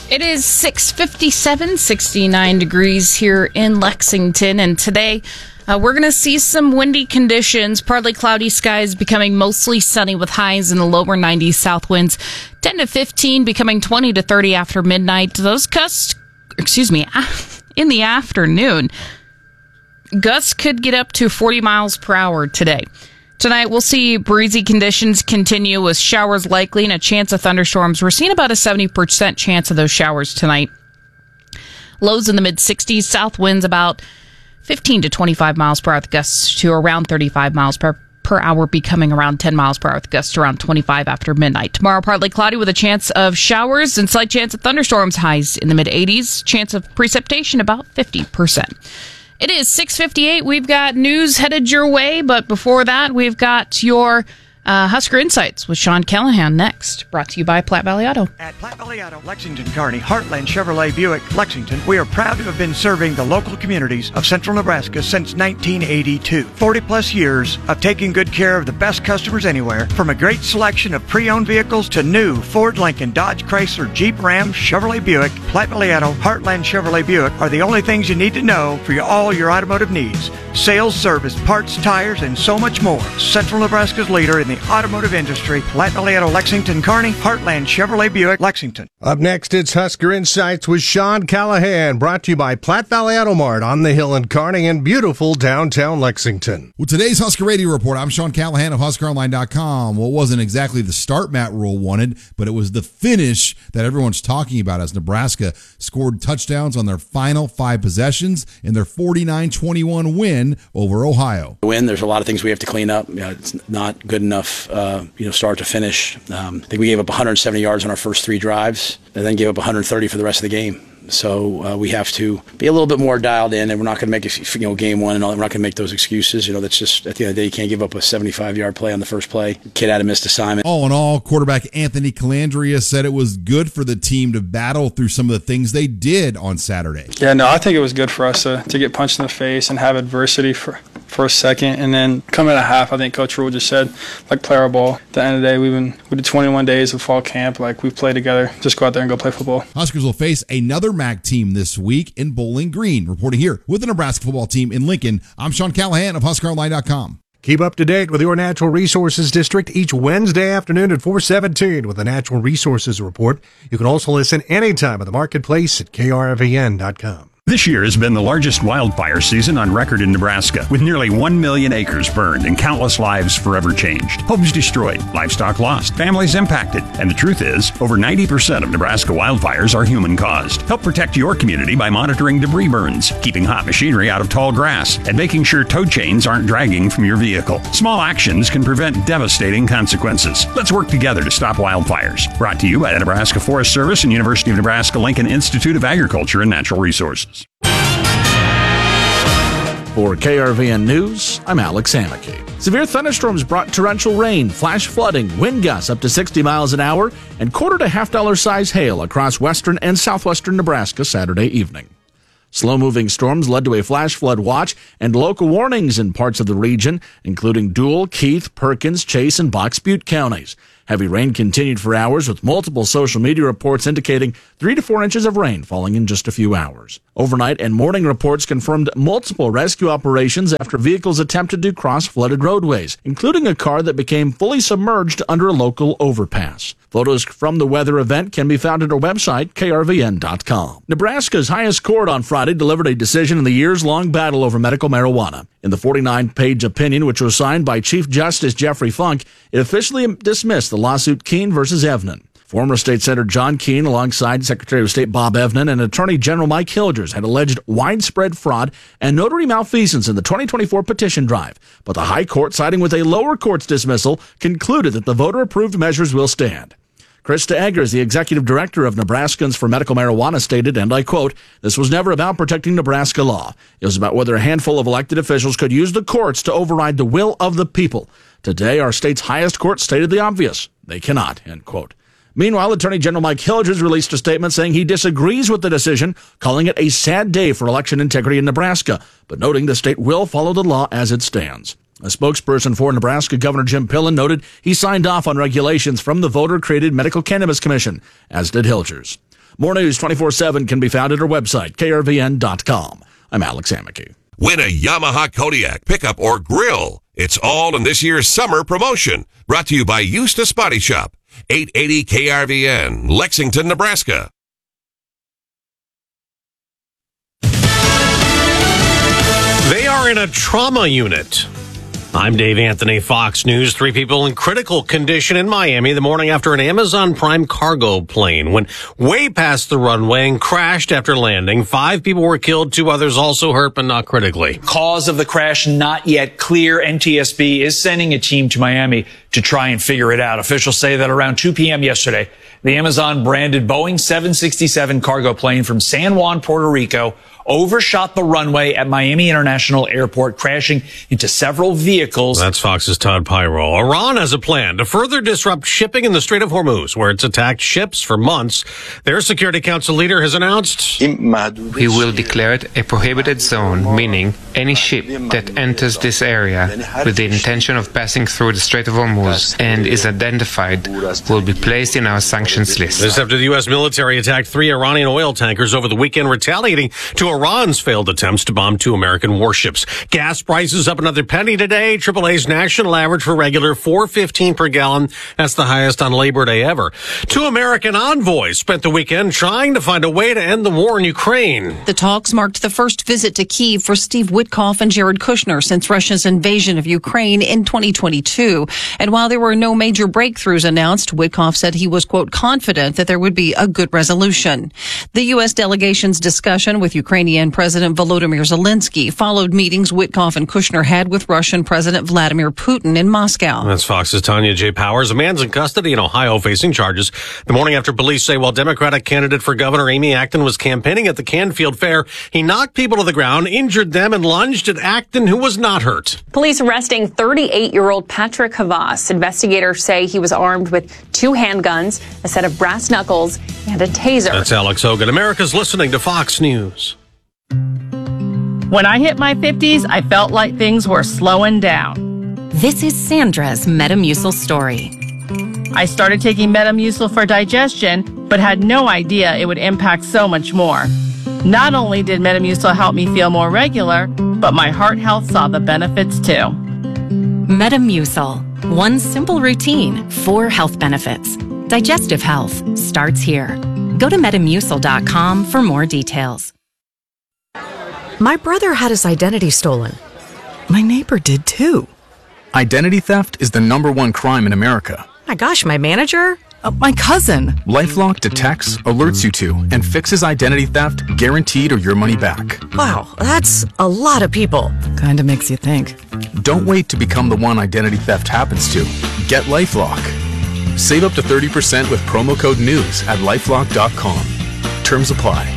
It is 6:57, 69 degrees here in Lexington, and today we're going to see some windy conditions, partly cloudy skies becoming mostly sunny with highs in the lower 90s, south winds 10 to 15, becoming 20 to 30 after midnight. Those gusts, in the afternoon, gusts could get up to 40 miles per hour today. Tonight, we'll see breezy conditions continue with showers likely and a chance of thunderstorms. We're seeing about a 70% chance of those showers tonight. Lows in the mid-60s, south winds about 15 to 25 miles per hour with gusts to around 35 miles per hour, becoming around 10 miles per hour with gusts to around 25 after midnight. Tomorrow, partly cloudy with a chance of showers and slight chance of thunderstorms, highs in the mid-80s, chance of precipitation about 50%. It is 6:58. We've got news headed your way, but before that, we've got your Husker Insights with Sean Callahan next. Brought to you by Platte Valley Auto. At Platte Valley Auto, Lexington, Kearney, Heartland Chevrolet Buick, Lexington, we are proud to have been serving the local communities of central Nebraska since 1982. 40 plus years of taking good care of the best customers anywhere, from a great selection of pre-owned vehicles to new Ford, Lincoln, Dodge, Chrysler, Jeep, Ram, Chevrolet Buick. Platte Valley Auto, Heartland Chevrolet Buick are the only things you need to know for all your automotive needs. Sales, service, parts, tires, and so much more. Central Nebraska's leader in the automotive industry, Platte Valley Auto, Lexington, Kearney, Heartland Chevrolet Buick, Lexington. Up next, it's Husker Insights with Sean Callahan, brought to you by Platte Valley Auto Mart on the Hill in Kearney and beautiful downtown Lexington. With today's Husker Radio Report, I'm Sean Callahan of HuskerOnline.com. Well, it wasn't exactly the start Matt Rule wanted, but it was the finish that everyone's talking about as Nebraska scored touchdowns on their final 5 possessions in their 49-21 win over Ohio. There's a lot of things we have to clean up. It's not good enough, start to finish. I think we gave up 170 yards on our first 3 drives, and then gave up 130 for the rest of the game. So we have to be a little bit more dialed in, and we're not going to make game one and all that. We're not going to make those excuses. That's just at the end of the day, you can't give up a 75-yard play on the first play. Kid had a missed assignment. All in all, quarterback Anthony Calandria said it was good for the team to battle through some of the things they did on Saturday. Yeah, no, I think it was good for us to get punched in the face and have adversity for a second, and then come at a half. I think Coach Rule just said, play our ball. At the end of the day, we did 21 days of fall camp. We've played together. Just go out there and go play football. Huskers will face another MAC team this week in Bowling Green. Reporting here with the Nebraska football team in Lincoln, I'm Sean Callahan of HuskerOnline.com. Keep up to date with your Natural Resources District each Wednesday afternoon at 4:17 with the Natural Resources Report. You can also listen anytime at the marketplace at krvn.com. This year has been the largest wildfire season on record in Nebraska, with nearly 1 million acres burned and countless lives forever changed. Homes destroyed, livestock lost, families impacted. And the truth is, over 90% of Nebraska wildfires are human-caused. Help protect your community by monitoring debris burns, keeping hot machinery out of tall grass, and making sure tow chains aren't dragging from your vehicle. Small actions can prevent devastating consequences. Let's work together to stop wildfires. Brought to you by the Nebraska Forest Service and University of Nebraska-Lincoln Institute of Agriculture and Natural Resources. For KRVN News, I'm Alex Amicky. Severe thunderstorms brought torrential rain, flash flooding, wind gusts up to 60 miles an hour, and quarter to half-dollar size hail across western and southwestern Nebraska Saturday evening. Slow-moving storms led to a flash flood watch and local warnings in parts of the region, including Dual, Keith, Perkins, Chase, and Box Butte counties. Heavy rain continued for hours, with multiple social media reports indicating 3 to 4 inches of rain falling in just a few hours. Overnight and morning reports confirmed multiple rescue operations after vehicles attempted to cross flooded roadways, including a car that became fully submerged under a local overpass. Photos from the weather event can be found at our website, krvn.com. Nebraska's highest court on Friday delivered a decision in the years-long battle over medical marijuana. In the 49-page opinion, which was signed by Chief Justice Jeffrey Funk, it officially dismissed the lawsuit Keene versus Evnen. Former State Senator John Keene, alongside Secretary of State Bob Evnen and Attorney General Mike Hilgers, had alleged widespread fraud and notary malfeasance in the 2024 petition drive. But the High Court, siding with a lower court's dismissal, concluded that the voter-approved measures will stand. Krista Eggers, the executive director of Nebraskans for Medical Marijuana, stated, and I quote, "This was never about protecting Nebraska law. It was about whether a handful of elected officials could use the courts to override the will of the people. Today, our state's highest court stated the obvious. They cannot," end quote. Meanwhile, Attorney General Mike Hilgers released a statement saying he disagrees with the decision, calling it a sad day for election integrity in Nebraska, but noting the state will follow the law as it stands. A spokesperson for Nebraska Governor Jim Pillen noted he signed off on regulations from the voter-created Medical Cannabis Commission, as did Hilgers. More news 24/7 can be found at our website, krvn.com. I'm Alex Amicky. Win a Yamaha Kodiak pickup or grill. It's all in this year's summer promotion. Brought to you by Eustis Body Shop, 880 KRVN, Lexington, Nebraska. They are in a trauma unit. I'm Dave Anthony, Fox News. 3 people in critical condition in Miami the morning after an Amazon Prime cargo plane went way past the runway and crashed after landing. 5 people were killed, 2 others also hurt, but not critically. Cause of the crash not yet clear. NTSB is sending a team to Miami to try and figure it out. Officials say that around 2 p.m. yesterday, the Amazon-branded Boeing 767 cargo plane from San Juan, Puerto Rico, overshot the runway at Miami International Airport, crashing into several vehicles. That's Fox's Todd Pyro. Iran has a plan to further disrupt shipping in the Strait of Hormuz, where it's attacked ships for months. Their Security Council leader has announced, "We will declare it a prohibited zone, meaning any ship that enters this area with the intention of passing through the Strait of Hormuz and is identified will be placed in our sanctions list." This after the U.S. military attacked 3 Iranian oil tankers over the weekend, retaliating to Iran's failed attempts to bomb 2 American warships. Gas prices up another penny today. AAA's national average for regular $4.15 per gallon. That's the highest on Labor Day ever. 2 American envoys spent the weekend trying to find a way to end the war in Ukraine. The talks marked the first visit to Kyiv for Steve Witkoff and Jared Kushner since Russia's invasion of Ukraine in 2022. And while there were no major breakthroughs announced, Witkoff said he was, quote, confident that there would be a good resolution. The U.S. delegation's discussion with Ukrainian President Volodymyr Zelensky followed meetings Witkoff and Kushner had with Russian President Vladimir Putin in Moscow. That's Fox's Tanya J. Powers. A man's in custody in Ohio facing charges the morning after police say while Democratic candidate for governor Amy Acton was campaigning at the Canfield Fair, he knocked people to the ground, injured them, and lunged at Acton, who was not hurt. Police arresting 38-year-old Patrick Havas. Investigators say he was armed with 2 handguns, a set of brass knuckles, and a taser. That's Alex Hogan. America's listening to Fox News. When I hit my 50s, I felt like things were slowing down. This is Sandra's Metamucil story. I started taking Metamucil for digestion, but had no idea it would impact so much more. Not only did Metamucil help me feel more regular, but my heart health saw the benefits too. Metamucil. One simple routine, 4 health benefits. Digestive health starts here. Go to Metamucil.com for more details. My brother had his identity stolen. My neighbor did too. Identity theft is the #1 crime in America. My gosh, my manager? My cousin. LifeLock detects, alerts you to, and fixes identity theft guaranteed or your money back. Wow, that's a lot of people. Kinda makes you think. Don't wait to become the one identity theft happens to. Get LifeLock. Save up to 30% with promo code NEWS at LifeLock.com. Terms apply.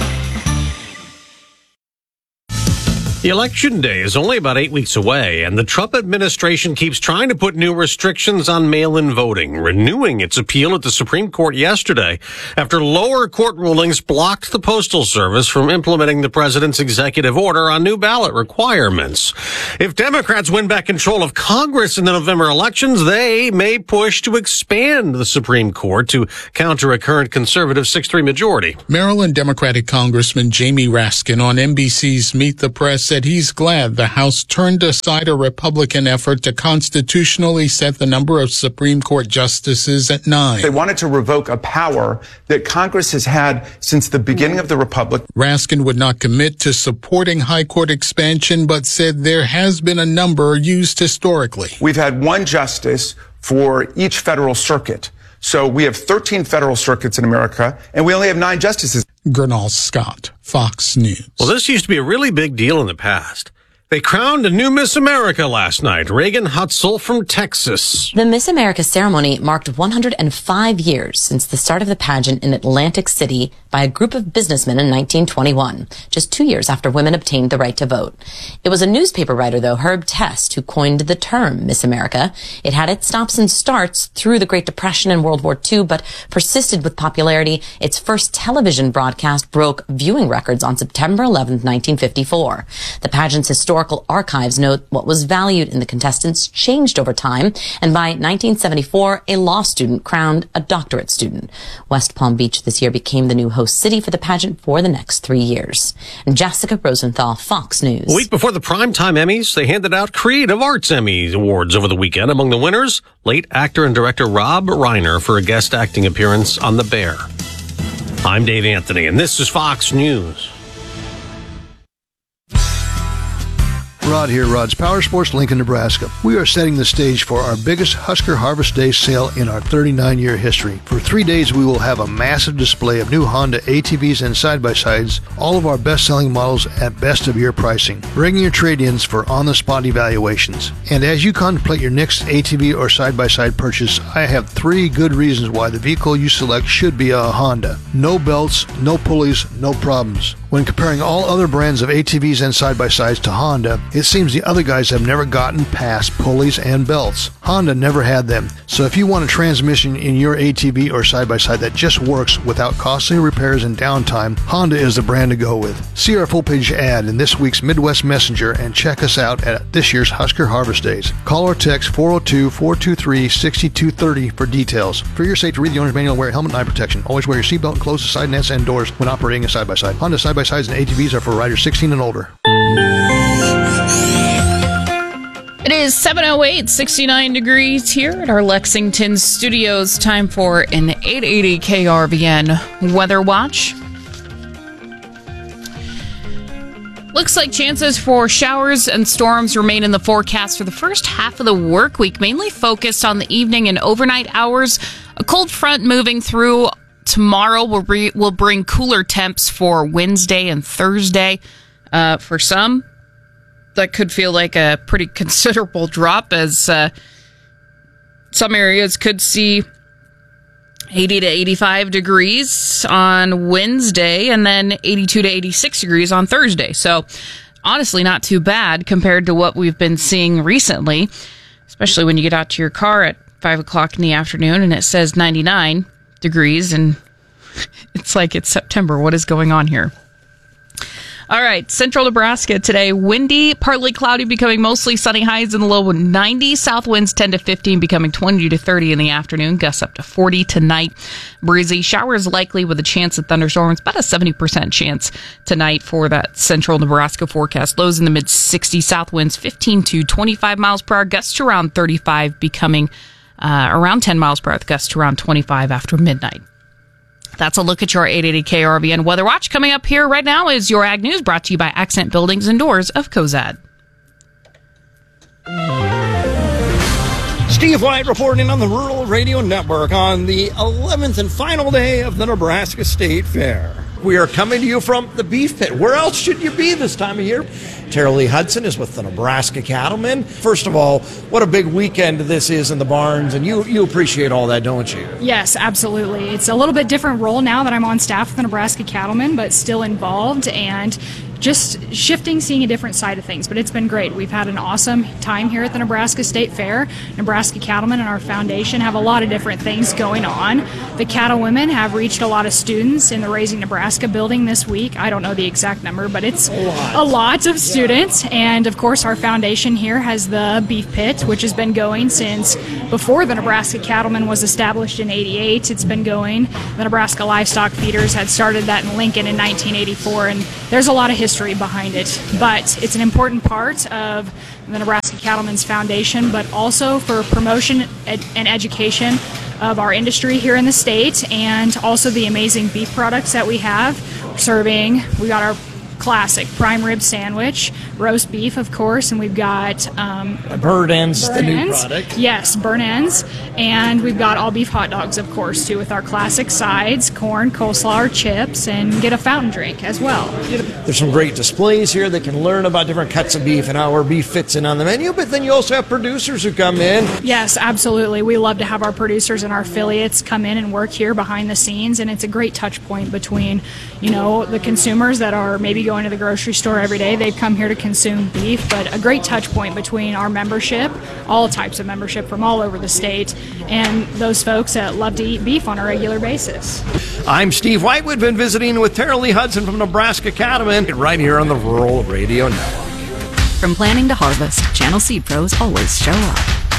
The election day is only about 8 weeks away, and the Trump administration keeps trying to put new restrictions on mail-in voting, renewing its appeal at the Supreme Court yesterday after lower court rulings blocked the Postal Service from implementing the president's executive order on new ballot requirements. If Democrats win back control of Congress in the November elections, they may push to expand the Supreme Court to counter a current conservative 6-3 majority. Maryland Democratic Congressman Jamie Raskin on NBC's Meet the Press said he's glad the House turned aside a Republican effort to constitutionally set the number of Supreme Court justices at 9. They wanted to revoke a power that Congress has had since the beginning of the Republic. Raskin would not commit to supporting high court expansion, but said there has been a number used historically. We've had 1 justice for each federal circuit. So we have 13 federal circuits in America, and we only have 9 justices. Gernal Scott, Fox News. Well, this used to be a really big deal in the past. They crowned a new Miss America last night, Reagan Hutzel from Texas. The Miss America ceremony marked 105 years since the start of the pageant in Atlantic City by a group of businessmen in 1921, just 2 years after women obtained the right to vote. It was a newspaper writer, though, Herb Test, who coined the term Miss America. It had its stops and starts through the Great Depression and World War II, but persisted with popularity. Its first television broadcast broke viewing records on September 11, 1954. The pageant's historical historical archives note what was valued in the contestants changed over time, and by 1974, a law student crowned a doctorate student. West Palm Beach this year became the new host city for the pageant for the next 3 years. And Jessica Rosenthal, Fox News. A week before the Primetime Emmys, they handed out Creative Arts Emmy Awards over the weekend. Among the winners, late actor and director Rob Reiner for a guest acting appearance on The Bear. I'm Dave Anthony, and this is Fox News. Rod here, Rod's Power Sports, Lincoln, Nebraska. We are setting the stage for our biggest Husker Harvest Day sale in our 39-year history. For 3 days, we will have a massive display of new Honda ATVs and side-by-sides, all of our best-selling models at best-of-year pricing. Bring your trade-ins for on-the-spot evaluations. And as you contemplate your next ATV or side-by-side purchase, I have 3 good reasons why the vehicle you select should be a Honda. No belts, no pulleys, no problems. When comparing all other brands of ATVs and side-by-sides to Honda, it seems the other guys have never gotten past pulleys and belts. Honda never had them. So if you want a transmission in your ATV or side-by-side that just works without costly repairs and downtime, Honda is the brand to go with. See our full-page ad in this week's Midwest Messenger and check us out at this year's Husker Harvest Days. Call or text 402-423-6230 for details. For your safety, read the owner's manual and wear helmet and eye protection. Always wear your seatbelt and close the side nets and doors when operating a side-by-side. Honda side-by-sides and ATVs are for riders 16 and older. It is 7:08, 69 degrees here at our Lexington studios. Time for an 880 KRVN Weather Watch. Looks like chances for showers and storms remain in the forecast for the first half of the work week, mainly focused on the evening and overnight hours. A cold front moving through tomorrow will bring cooler temps for Wednesday and Thursday. For some, that could feel like a pretty considerable drop, as some areas could see 80 to 85 degrees on Wednesday and then 82 to 86 degrees on Thursday. So honestly, not too bad compared to what we've been seeing recently, especially when you get out to your car at 5 o'clock in the afternoon and it says 99 degrees and it's like it's September. What is going on here? All right, central Nebraska today, windy, partly cloudy, becoming mostly sunny, highs in the low 90s. South winds 10 to 15, becoming 20 to 30 in the afternoon. Gusts up to 40 tonight. Breezy, showers likely with a chance of thunderstorms, about a 70% chance tonight for that central Nebraska forecast. Lows in the mid-60s, south winds 15 to 25 miles per hour, gusts to around 35, becoming around 10 miles per hour, gusts to around 25 after midnight. That's a look at your 880 KRVN Weather Watch. Coming up here right now is your Ag News, brought to you by Accent Buildings and Doors of Cozad. Steve White reporting on the Rural Radio Network on the 11th and final day of the Nebraska State Fair. We are coming to you from the Beef Pit. Where else should you be this time of year? Tara Lee Hudson is with the Nebraska Cattlemen. First of all, what a big weekend this is in the barns, and you appreciate all that, don't you? Yes, absolutely. It's a little bit different role now that I'm on staff with the Nebraska Cattlemen, but still involved and just shifting, seeing a different side of things. But it's been great. We've had an awesome time here at the Nebraska State Fair. Nebraska Cattlemen and our foundation have a lot of different things going on. The Cattlewomen have reached a lot of students in the Raising Nebraska building this week. I don't know the exact number, but it's a lot of students. And of course, our foundation here has the Beef Pit, which has been going since before the Nebraska Cattlemen was established in '88. It's been going. The Nebraska Livestock Feeders had started that in Lincoln in 1984, and there's a lot of history behind it, but it's an important part of the Nebraska Cattlemen's Foundation, but also for promotion and education of our industry here in the state, and also the amazing beef products that we have serving. We got our classic prime rib sandwich, roast beef, of course, and we've got Burn Ends, the new product. Yes, Burn Ends, and we've got all beef hot dogs, of course, too, with our classic sides, corn, coleslaw, chips, and get a fountain drink as well. There's some great displays here that can learn about different cuts of beef and how our beef fits in on the menu, but then you also have producers who come in. Yes, absolutely. We love to have our producers and our affiliates come in and work here behind the scenes, and it's a great touch point between, the consumers that are maybe going to the grocery store every day. They come here to consume beef, but a great touch point between our membership, all types of membership from all over the state, and those folks that love to eat beef on a regular basis. I'm Steve White. We've been visiting with Tara Lee Hudson from Nebraska Cattlemen right here on the Rural Radio Network. From planting to harvest, Channel Seed Pros always show up.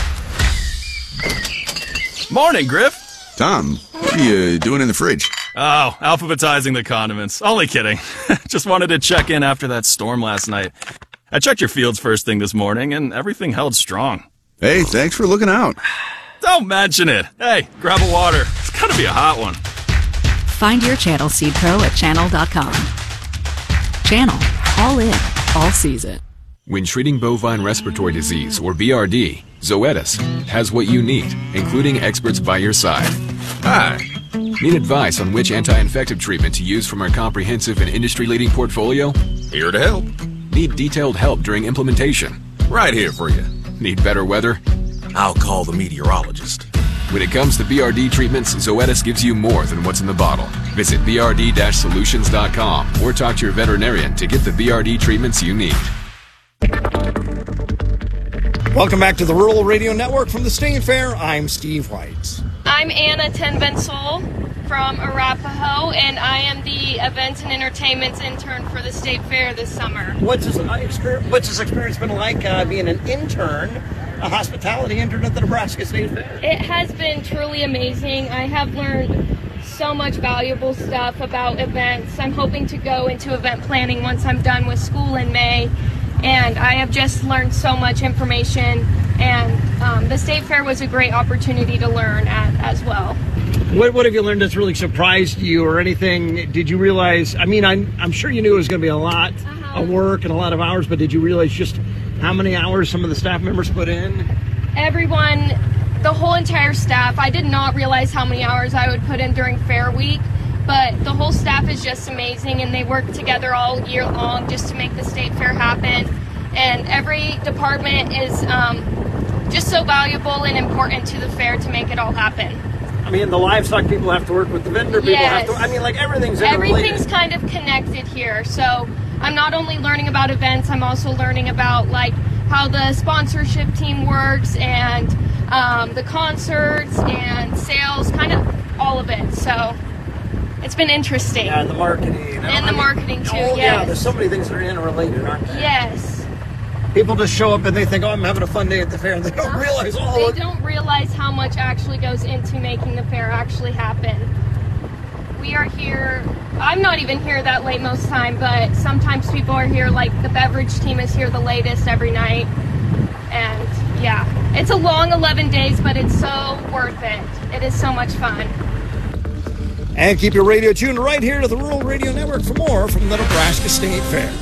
Morning, Griff. Tom, what are you doing in the fridge? Oh, alphabetizing the condiments. Only kidding. Just wanted to check in after that storm last night. I checked your fields first thing this morning, and everything held strong. Hey, thanks for looking out. Don't mention it. Hey, grab a water. It's gotta be a hot one. Find your Channel Seed Pro at channel.com. Channel. All in. All season. When treating bovine respiratory disease, or BRD, Zoetis has what you need, including experts by your side. Hi. Need advice on which anti-infective treatment to use from our comprehensive and industry-leading portfolio? Here to help. Need detailed help during implementation? Right here for you. Need better weather? I'll call the meteorologist. When it comes to BRD treatments, Zoetis gives you more than what's in the bottle. Visit brd-solutions.com or talk to your veterinarian to get the BRD treatments you need. Welcome back to the Rural Radio Network from the State Fair. I'm Steve White. I'm Anna Tenbensol from Arapahoe, and I am the Events and Entertainments intern for the State Fair this summer. What's this experience been like being an intern, a hospitality intern at the Nebraska State Fair? It has been truly amazing. I have learned so much valuable stuff about events. I'm hoping to go into event planning once I'm done with school in May. And I have just learned so much information, and the State Fair was a great opportunity to learn at as well. What have you learned that's really surprised you or anything? Did you realize, I mean, I'm sure you knew it was going to be a lot of work and a lot of hours, but did you realize just how many hours some of the staff members put in? Everyone, the whole entire staff, I did not realize how many hours I would put in during Fair Week. But the whole staff is just amazing, and they work together all year long just to make the State Fair happen. And every department is just so valuable and important to the fair to make it all happen. I mean, the livestock people have to work with the vendor people. Yes. Have to, I mean, like everything's interrelated. Everything's kind of connected here. So I'm not only learning about events, I'm also learning about like how the sponsorship team works and the concerts and sales, kind of all of it. So it's been interesting. Yeah, and the marketing. And the marketing, too, yes. yes. Yeah, there's so many things that are interrelated, aren't there? Yes. People just show up and they think, oh, I'm having a fun day at the fair, and they don't realize all They of it. don't realize how much actually goes into making the fair actually happen. We are here, I'm not even here that late most time, but sometimes people are here, like the beverage team is here the latest every night. And yeah, it's a long 11 days, but it's so worth it. It is so much fun. And keep your radio tuned right here to the Rural Radio Network for more from the Nebraska State Fair.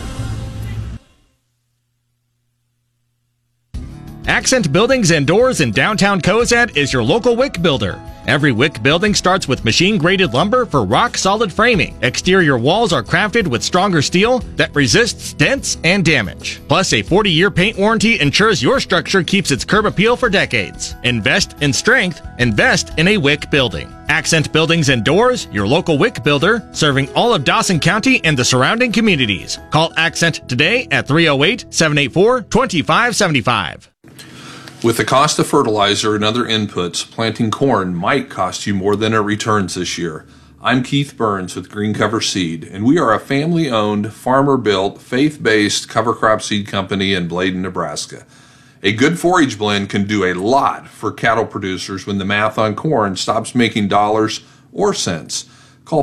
Accent Buildings and Doors in downtown Cozad is your local WIC builder. Every WIC building starts with machine-graded lumber for rock-solid framing. Exterior walls are crafted with stronger steel that resists dents and damage. Plus, a 40-year paint warranty ensures your structure keeps its curb appeal for decades. Invest in strength. Invest in a WIC building. Accent Buildings and Doors, your local WIC builder, serving all of Dawson County and the surrounding communities. Call Accent today at 308-784-2575. With the cost of fertilizer and other inputs, planting corn might cost you more than it returns this year. I'm Keith Burns with Green Cover Seed, and we are a family-owned, farmer-built, faith-based cover crop seed company in Bladen, Nebraska. A good forage blend can do a lot for cattle producers when the math on corn stops making dollars or cents. Call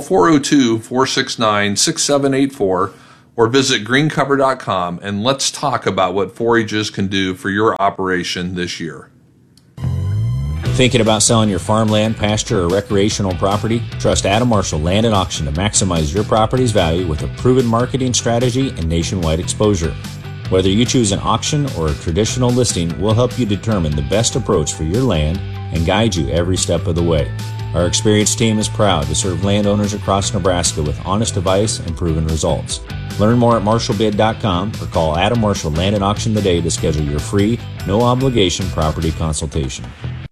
402-469-6784 or visit greencover.com and let's talk about what forages can do for your operation this year. Thinking about selling your farmland, pasture, or recreational property? Trust Adam Marshall Land and Auction to maximize your property's value with a proven marketing strategy and nationwide exposure. Whether you choose an auction or a traditional listing, we'll help you determine the best approach for your land and guide you every step of the way. Our experienced team is proud to serve landowners across Nebraska with honest advice and proven results. Learn more at marshallbid.com or call Adam Marshall Land and Auction today to schedule your free, no-obligation property consultation.